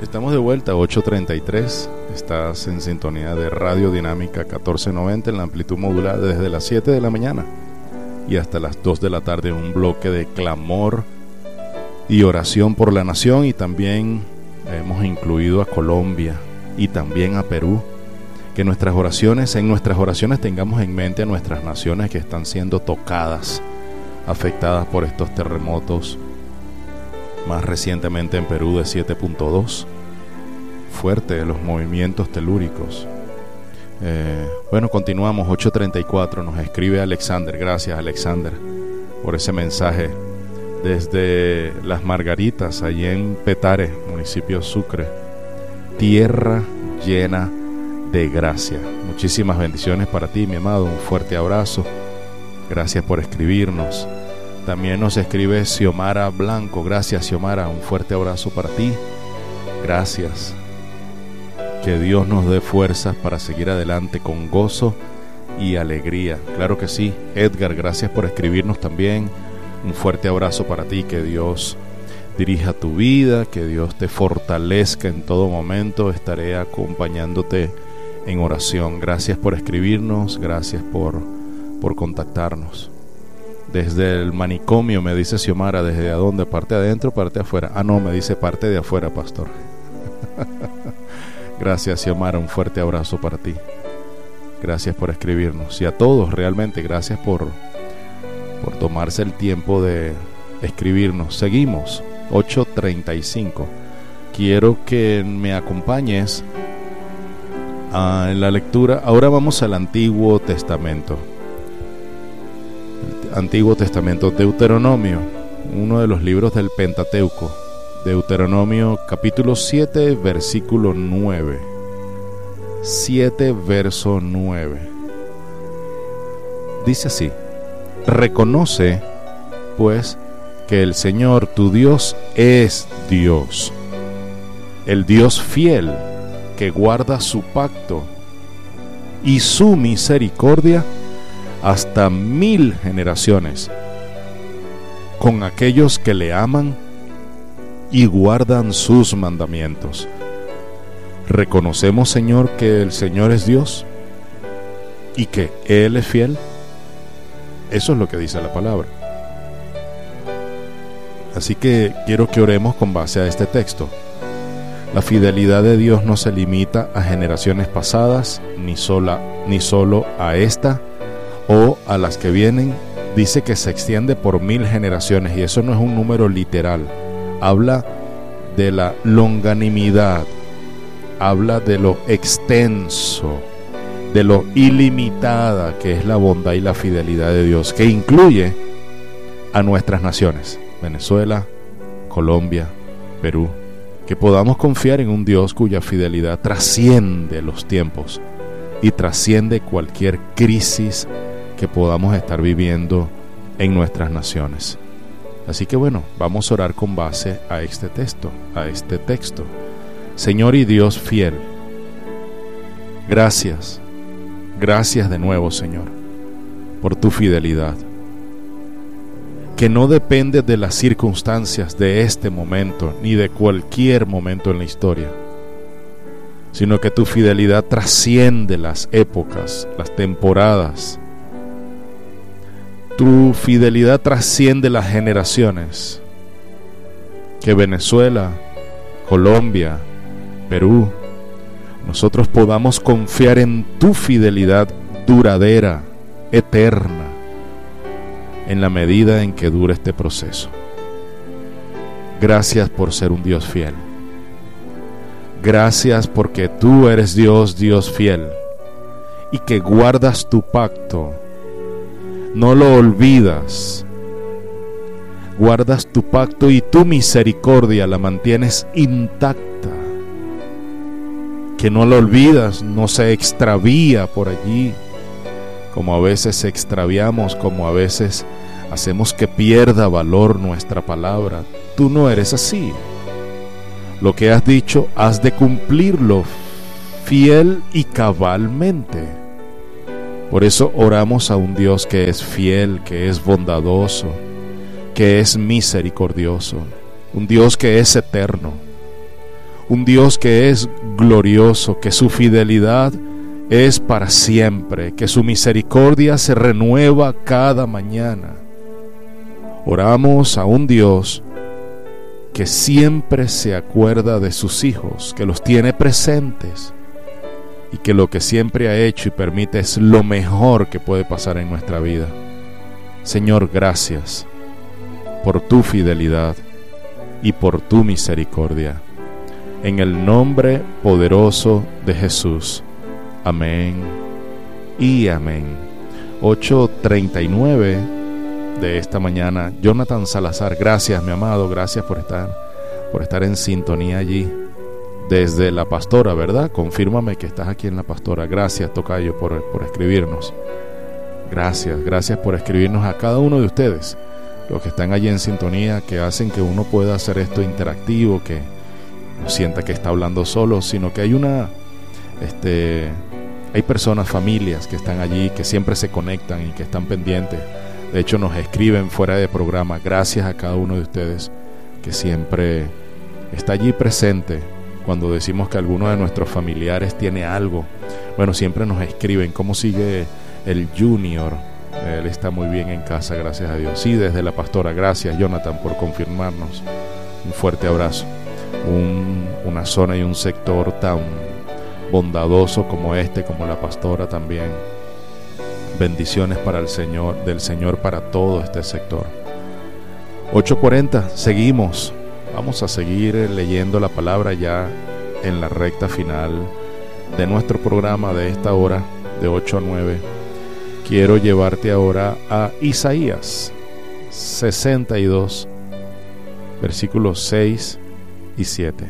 Estamos de vuelta, 8:33. Estás en sintonía de Radio Dinámica 1490 en la amplitud modulada desde las 7 de la mañana y hasta las 2 de la tarde. Un bloque de clamor y oración por la nación, y también hemos incluido a Colombia y también a Perú. Que en nuestras oraciones tengamos en mente a nuestras naciones que están siendo tocadas, afectadas por estos terremotos. Más recientemente en Perú de 7.2, fuerte los movimientos telúricos. Bueno, continuamos, 8:34, nos escribe Alexander. Gracias, Alexander, por ese mensaje desde Las Margaritas, allí en Petare, municipio Sucre. Tierra llena de gracia. Muchísimas bendiciones para ti, mi amado, un fuerte abrazo. Gracias por escribirnos. También nos escribe Xiomara Blanco. Gracias, Xiomara, un fuerte abrazo para ti. Gracias. Que Dios nos dé fuerzas para seguir adelante con gozo y alegría. Claro que sí. Edgar, gracias por escribirnos también. Un fuerte abrazo para ti. Que Dios dirija tu vida, que Dios te fortalezca en todo momento. Estaré acompañándote en oración. Gracias por escribirnos. Gracias por contactarnos. Desde el manicomio, me dice Xiomara. ¿Desde dónde? ¿Parte adentro o parte afuera? Ah, no, me dice parte de afuera, pastor. Gracias, Xiomara, un fuerte abrazo para ti. Gracias por escribirnos. Y a todos, realmente, gracias por tomarse el tiempo de escribirnos. Seguimos, 8:35. Quiero que me acompañes en la lectura. Ahora vamos al Antiguo Testamento. Antiguo Testamento, Deuteronomio, uno de los libros del Pentateuco. Deuteronomio capítulo 7, versículo 9. 7, verso 9. Dice así: reconoce, pues, que el Señor tu Dios es Dios, el Dios fiel, que guarda su pacto y su misericordia hasta 1000 generaciones, con aquellos que le aman y guardan sus mandamientos. ¿Reconocemos, Señor, que el Señor es Dios y que Él es fiel? Eso es lo que dice la palabra. Así que quiero que oremos con base a este texto. La fidelidad de Dios no se limita a generaciones pasadas, ni solo a esta o a las que vienen. Dice que se extiende por 1000 generaciones, y eso no es un número literal. Habla de la longanimidad, habla de lo extenso, de lo ilimitada que es la bondad y la fidelidad de Dios, que incluye a nuestras naciones, Venezuela, Colombia, Perú. Que podamos confiar en un Dios cuya fidelidad trasciende los tiempos y trasciende cualquier crisis que podamos estar viviendo en nuestras naciones. Así que bueno, vamos a orar con base a este texto. Señor y Dios fiel, gracias de nuevo, Señor, por tu fidelidad, que no depende de las circunstancias de este momento ni de cualquier momento en la historia, sino que tu fidelidad trasciende las épocas, las temporadas. Tu fidelidad trasciende las generaciones. Que Venezuela, Colombia, Perú, nosotros podamos confiar en tu fidelidad duradera, eterna, en la medida en que dure este proceso. Gracias por ser un Dios fiel. Gracias porque tú eres Dios fiel, y que guardas tu pacto. No lo olvidas. Guardas tu pacto y tu misericordia la mantienes intacta. Que no lo olvidas, no se extravía por allí, como a veces extraviamos, como a veces hacemos que pierda valor nuestra palabra. Tú no eres así. Lo que has dicho, has de cumplirlo fiel y cabalmente. Por eso oramos a un Dios que es fiel, que es bondadoso, que es misericordioso, un Dios que es eterno, un Dios que es glorioso, que su fidelidad es para siempre, que su misericordia se renueva cada mañana. Oramos a un Dios que siempre se acuerda de sus hijos, que los tiene presentes y que lo que siempre ha hecho y permite es lo mejor que puede pasar en nuestra vida. Señor, gracias por tu fidelidad y por tu misericordia. En el nombre poderoso de Jesús. Amén y amén. 8:39 de esta mañana. Jonathan Salazar, gracias mi amado, gracias por estar en sintonía allí desde La Pastora, ¿verdad? Confírmame que estás aquí en La Pastora. Gracias, tocayo, por escribirnos. Gracias por escribirnos a cada uno de ustedes, los que están allí en sintonía, que hacen que uno pueda hacer esto interactivo, que no sienta que está hablando solo, sino que hay personas, familias que están allí, que siempre se conectan y que están pendientes. De hecho, nos escriben fuera de programa. Gracias a cada uno de ustedes que siempre está allí presente. Cuando decimos que alguno de nuestros familiares tiene algo, bueno, siempre nos escriben. ¿Cómo sigue el Junior? Él está muy bien en casa, gracias a Dios. Sí, desde La Pastora. Gracias, Jonathan, por confirmarnos. Un fuerte abrazo. Una zona y un sector tan bondadoso como como La Pastora también. Bendiciones del Señor para todo este sector. 8:40, seguimos. Vamos a seguir leyendo la palabra ya en la recta final de nuestro programa de esta hora, de 8 a 9. Quiero llevarte ahora a Isaías 62, versículos 6 y 7.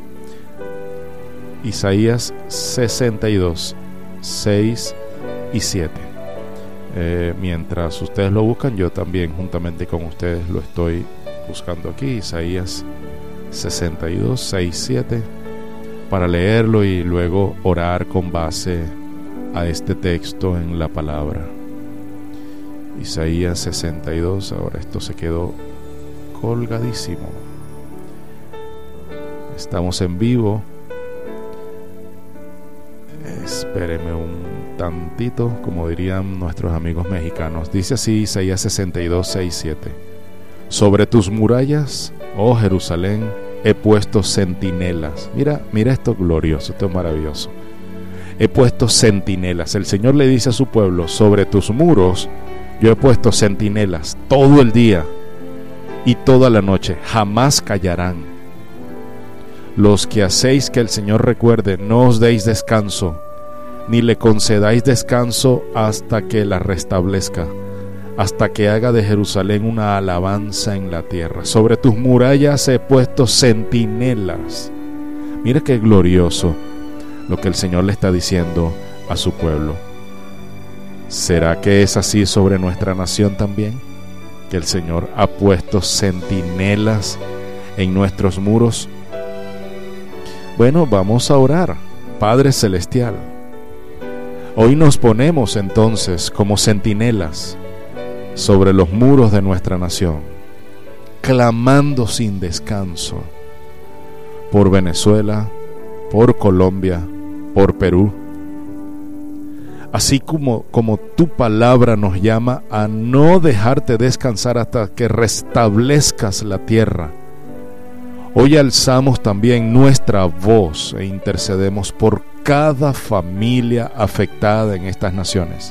Isaías 62, 6 y 7. Mientras ustedes lo buscan, yo también juntamente con ustedes lo estoy buscando aquí. Isaías 62, 6, 7, para leerlo y luego orar con base a este texto en la palabra. Isaías 62, ahora esto se quedó colgadísimo. Estamos en vivo. Espéreme un tantito, como dirían nuestros amigos mexicanos. Dice así Isaías 62, 6, 7. Sobre tus murallas, oh Jerusalén, he puesto centinelas. Mira esto glorioso, esto es maravilloso. He puesto centinelas. El Señor le dice a su pueblo: sobre tus muros yo he puesto centinelas todo el día y toda la noche, jamás callarán. Los que hacéis que el Señor recuerde, no os deis descanso, ni le concedáis descanso hasta que la restablezca, hasta que haga de Jerusalén una alabanza en la tierra. Sobre tus murallas he puesto centinelas. Mira qué glorioso lo que el Señor le está diciendo a su pueblo. ¿Será que es así sobre nuestra nación también? Que el Señor ha puesto centinelas en nuestros muros. Bueno, vamos a orar. Padre Celestial, hoy nos ponemos entonces como centinelas sobre los muros de nuestra nación, clamando sin descanso por Venezuela, por Colombia, por Perú. Así como tu palabra nos llama a no dejarte descansar hasta que restablezcas la tierra. Hoy alzamos también nuestra voz e intercedemos por cada familia afectada en estas naciones,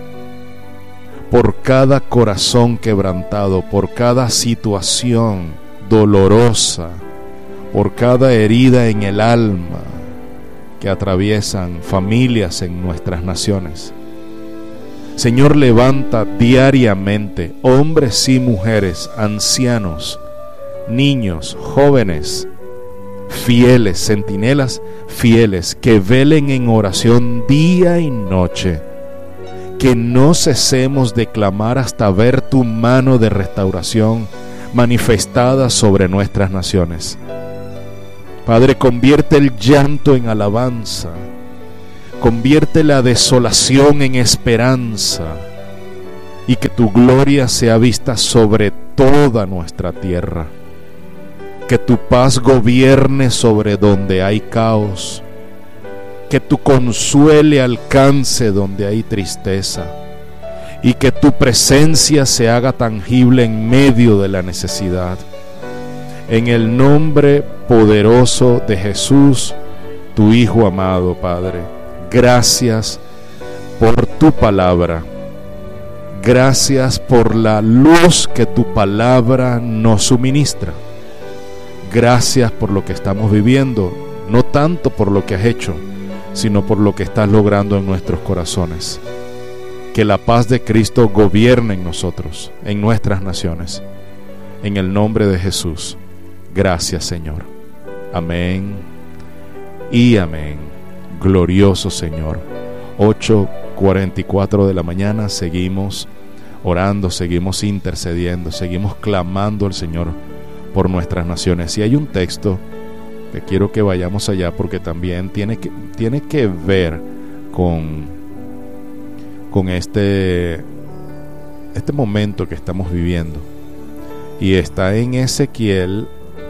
por cada corazón quebrantado, por cada situación dolorosa, por cada herida en el alma que atraviesan familias en nuestras naciones. Señor, levanta diariamente hombres y mujeres, ancianos, niños, jóvenes, fieles, centinelas fieles, que velen en oración día y noche, que no cesemos de clamar hasta ver tu mano de restauración manifestada sobre nuestras naciones. Padre, convierte el llanto en alabanza, convierte la desolación en esperanza, y que tu gloria sea vista sobre toda nuestra tierra. que tu paz gobierne sobre donde hay caos, que tu consuelo alcance donde hay tristeza, y que tu presencia se haga tangible en medio de la necesidad. En el nombre poderoso de Jesús, tu Hijo amado, Padre, gracias por tu palabra. Gracias por la luz que tu palabra nos suministra. Gracias por lo que estamos viviendo, no tanto por lo que has hecho, sino por lo que estás logrando en nuestros corazones. Que la paz de Cristo gobierne en nosotros, en nuestras naciones. En el nombre de Jesús. Gracias, Señor. Amén y amén. Glorioso Señor. 8:44 de la mañana. Seguimos orando, seguimos intercediendo, seguimos clamando al Señor por nuestras naciones. Y hay un texto que quiero que vayamos allá, porque también tiene que ver con este momento que estamos viviendo, y está en Ezequiel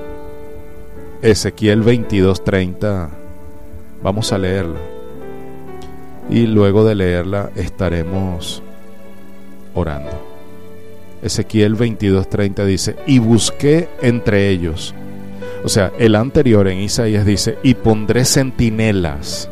22:30. Vamos a leerla, y luego de leerla estaremos orando. Ezequiel 22:30 dice: y busqué entre ellos. O sea, el anterior en Isaías dice: y pondré centinelas.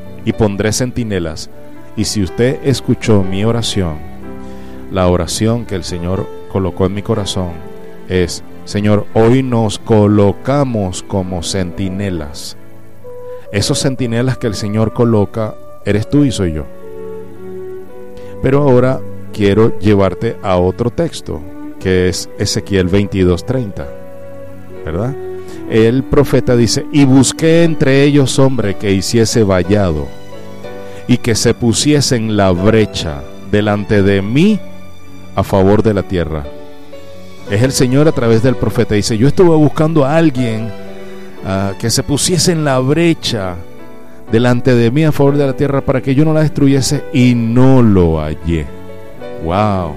Y si usted escuchó mi oración, la oración que el Señor colocó en mi corazón es: Señor, hoy nos colocamos como centinelas. Esos centinelas que el Señor coloca, eres tú y soy yo. Pero ahora quiero llevarte a otro texto, que es Ezequiel 22:30, ¿verdad? El profeta dice: y busqué entre ellos hombre que hiciese vallado, y que se pusiese en la brecha delante de mí a favor de la tierra. Es el Señor a través del profeta. Dice: yo estuve buscando a alguien que se pusiese en la brecha delante de mí a favor de la tierra para que yo no la destruyese, y no lo hallé. Wow.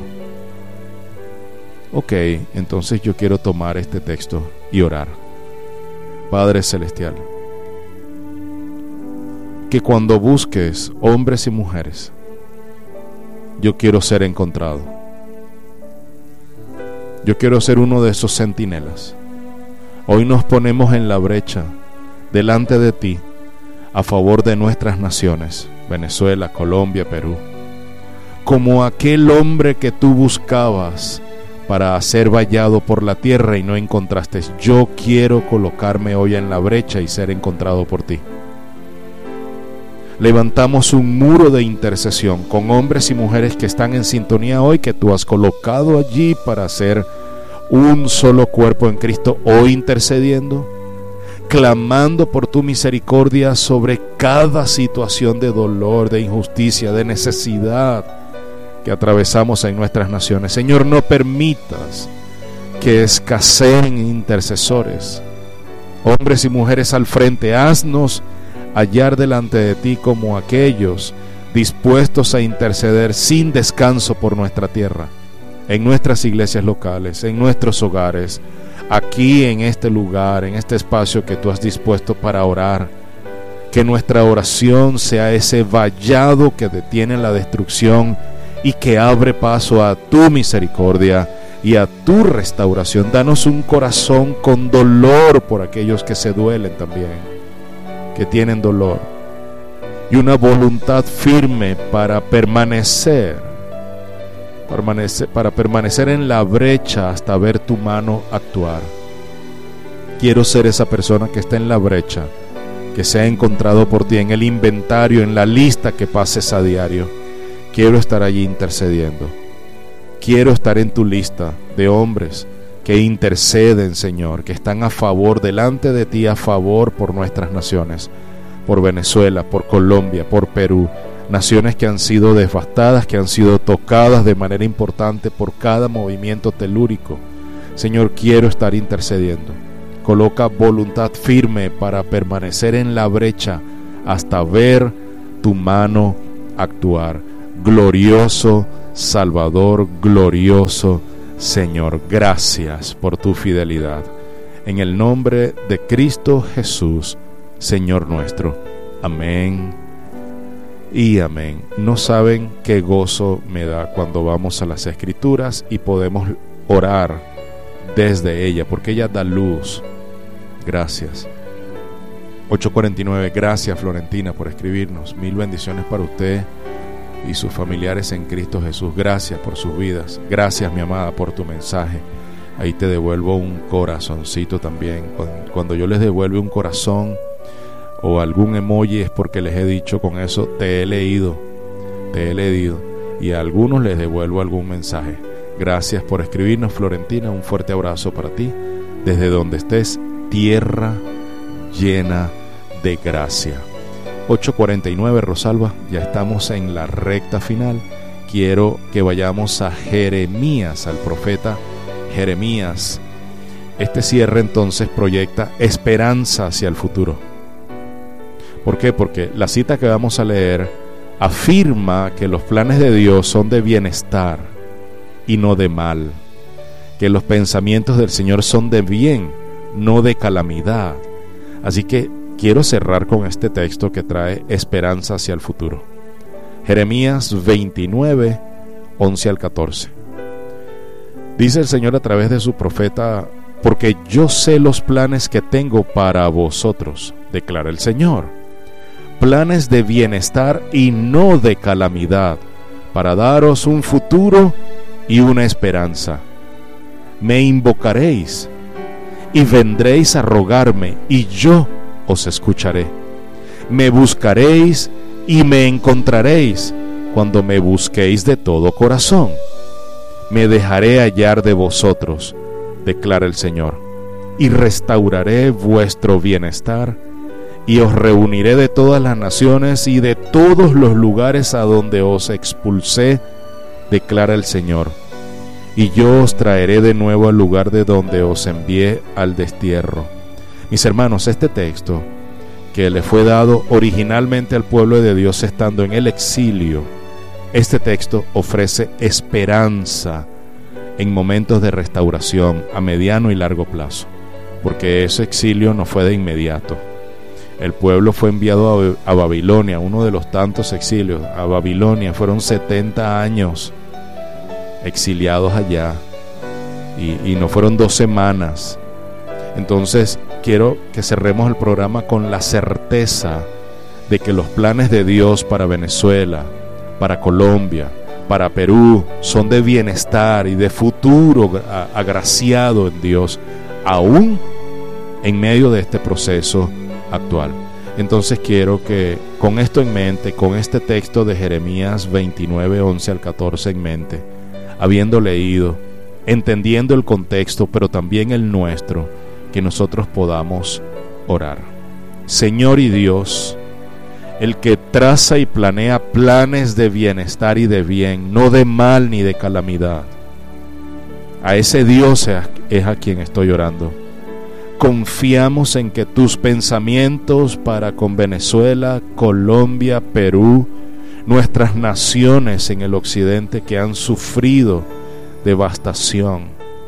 Ok, entonces yo quiero tomar este texto y orar. Padre Celestial, que cuando busques hombres y mujeres, yo quiero ser encontrado. Yo quiero ser uno de esos centinelas. Hoy nos ponemos en la brecha delante de ti a favor de nuestras naciones, Venezuela, Colombia, Perú, como aquel hombre que tú buscabas para ser vallado por la tierra y no encontraste. Yo quiero colocarme hoy en la brecha y ser encontrado por ti. Levantamos un muro de intercesión con hombres y mujeres que están en sintonía hoy, que tú has colocado allí para ser un solo cuerpo en Cristo, hoy intercediendo, clamando por tu misericordia sobre cada situación de dolor, de injusticia, de necesidad que atravesamos en nuestras naciones. Señor, no permitas que escaseen intercesores, hombres y mujeres al frente. Haznos hallar delante de ti como aquellos dispuestos a interceder sin descanso por nuestra tierra, en nuestras iglesias locales, en nuestros hogares, aquí en este lugar, en este espacio que tú has dispuesto para orar. Que nuestra oración sea ese vallado que detiene la destrucción y que abre paso a tu misericordia y a tu restauración. Danos un corazón con dolor por aquellos que se duelen también, que tienen dolor, y una voluntad firme para permanecer en la brecha hasta ver tu mano actuar. Quiero ser esa persona que está en la brecha, que sea encontrado por ti en el inventario, en la lista que pases a diario. Quiero estar allí intercediendo. Quiero estar en tu lista de hombres que interceden, Señor, que están a favor delante de ti, a favor por nuestras naciones, por Venezuela, por Colombia, por Perú, naciones que han sido devastadas, que han sido tocadas de manera importante por cada movimiento telúrico. Señor, quiero estar intercediendo. Coloca voluntad firme para permanecer en la brecha hasta ver tu mano actuar. Glorioso Salvador, glorioso Señor, gracias por tu fidelidad. en el nombre de Cristo Jesús, Señor nuestro. Amén y amén. No saben qué gozo me da cuando vamos a las Escrituras y podemos orar desde ella, porque ella da luz. Gracias. 8:49, gracias Florentina por escribirnos. Mil bendiciones para usted y sus familiares en Cristo Jesús. Gracias por sus vidas. Gracias, mi amada, por tu mensaje. Ahí te devuelvo un corazoncito también. Cuando yo les devuelvo un corazón o algún emoji es porque les he dicho con eso, te he leído, y a algunos les devuelvo algún mensaje. Gracias por escribirnos, Florentina. Un fuerte abrazo para ti desde donde estés, tierra llena de gracia. 8:49, Rosalba, ya estamos en la recta final. Quiero que vayamos a Jeremías, al profeta Jeremías. Este cierre entonces proyecta esperanza hacia el futuro. ¿Por qué? Porque la cita que vamos a leer afirma que los planes de Dios son de bienestar y no de mal, que los pensamientos del Señor son de bien, no de calamidad. Así que quiero cerrar con este texto que trae esperanza hacia el futuro. Jeremías 29, 11 al 14. Dice el Señor a través de su profeta: porque yo sé los planes que tengo para vosotros, declara el Señor, planes de bienestar y no de calamidad, para daros un futuro y una esperanza. Me invocaréis y vendréis a rogarme, y yo os escucharé. Me buscaréis y me encontraréis cuando me busquéis de todo corazón. Me dejaré hallar de vosotros, declara el Señor, y restauraré vuestro bienestar, y os reuniré de todas las naciones y de todos los lugares a donde os expulsé, declara el Señor, y yo os traeré de nuevo al lugar de donde os envié al destierro. Mis hermanos, este texto que le fue dado originalmente al pueblo de Dios estando en el exilio, este texto ofrece esperanza en momentos de restauración a mediano y largo plazo, porque ese exilio no fue de inmediato. El pueblo fue enviado a Babilonia, uno de los tantos exilios. A Babilonia fueron 70 años exiliados allá, y no fueron 2 semanas. Entonces quiero que cerremos el programa con la certeza de que los planes de Dios para Venezuela, para Colombia, para Perú son de bienestar y de futuro agraciado en Dios, aún en medio de este proceso actual. Entonces quiero que con esto en mente, con este texto de Jeremías 29, 11 al 14 en mente, habiendo leído, entendiendo el contexto, pero también el nuestro, que nosotros podamos orar. Señor y Dios, el que traza y planea planes de bienestar y de bien, no de mal ni de calamidad, a ese Dios es a quien estoy orando. Confiamos en que tus pensamientos para con Venezuela, Colombia, Perú, nuestras naciones en el occidente que han sufrido devastación,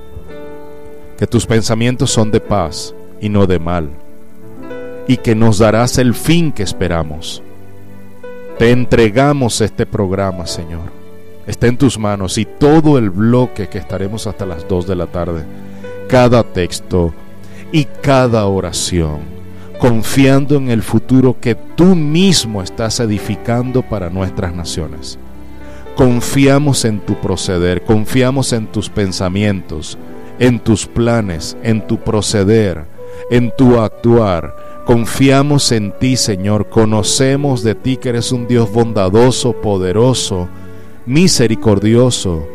que tus pensamientos son de paz y no de mal, y que nos darás el fin que esperamos. Te entregamos este programa, Señor. Está en tus manos, y todo el bloque que estaremos hasta las 2 de la tarde, cada texto y cada oración, confiando en el futuro que tú mismo estás edificando para nuestras naciones. Confiamos en tu proceder, confiamos en tus pensamientos, en tus planes, en tu proceder, en tu actuar. Confiamos en ti, Señor. Conocemos de ti que eres un Dios bondadoso, poderoso, misericordioso,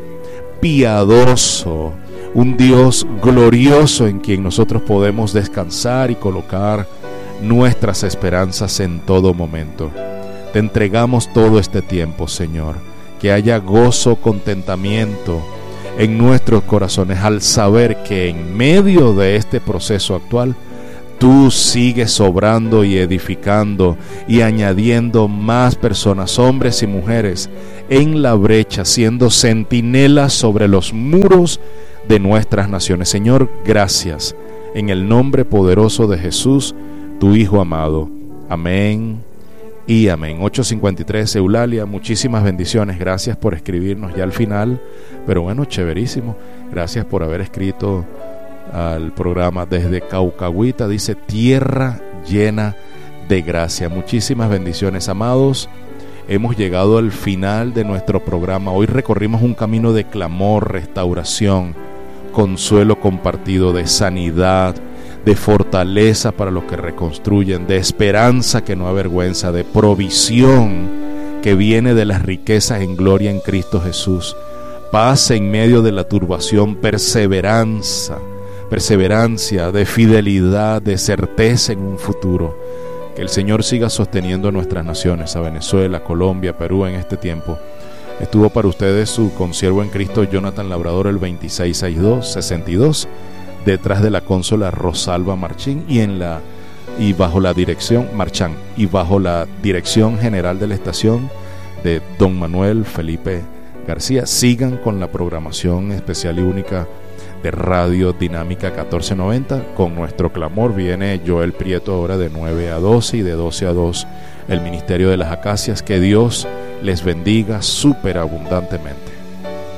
piadoso, un Dios glorioso en quien nosotros podemos descansar y colocar nuestras esperanzas en todo momento. Te entregamos todo este tiempo, Señor. Que haya gozo, contentamiento en nuestros corazones al saber que en medio de este proceso actual tú sigues obrando y edificando y añadiendo más personas, hombres y mujeres, en la brecha, siendo centinelas sobre los muros de nuestras naciones. Señor, gracias. en el nombre poderoso de Jesús, tu Hijo amado. Amén y amén. 8:53, Eulalia, muchísimas bendiciones. Gracias por escribirnos ya al final, pero bueno, chéverísimo. Gracias por haber escrito al programa desde Caucahuita. Dice, tierra llena de gracia. Muchísimas bendiciones, amados. Hemos llegado al final de nuestro programa. Hoy recorrimos un camino de clamor, restauración, consuelo compartido, de sanidad, de fortaleza para los que reconstruyen, de esperanza que no avergüenza, de provisión que viene de las riquezas en gloria en Cristo Jesús, paz en medio de la turbación, perseverancia, de fidelidad, de certeza en un futuro. Que el Señor siga sosteniendo nuestras naciones, a Venezuela, Colombia, Perú en este tiempo. Estuvo para ustedes su consiervo en Cristo, Jonathan Labrador, el 2662, detrás de la consola Rosalba Marchán y bajo la dirección general de la estación de Don Manuel Felipe García. Sigan con la programación especial y única de Radio Dinámica 1490. Con nuestro clamor viene Joel Prieto ahora de 9 a 12 y de 12 a 2 el Ministerio de las Acacias. Que Dios les bendiga superabundantemente.